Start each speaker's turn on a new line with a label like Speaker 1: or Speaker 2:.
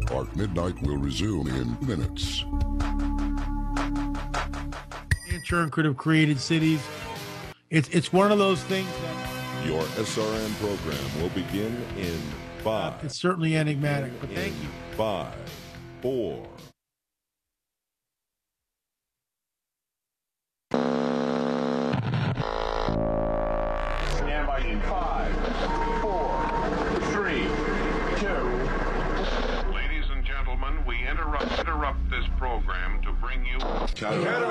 Speaker 1: Art Midnight will resume in minutes.
Speaker 2: Churn could have created cities. It's one of those things that
Speaker 1: Your SRN program will begin in 5.
Speaker 2: it's certainly enigmatic, but thank you.
Speaker 1: 5, 4.
Speaker 3: Stand by in 5, 4, 3, 2.
Speaker 4: Ladies and gentlemen, we interrupt this program to bring you...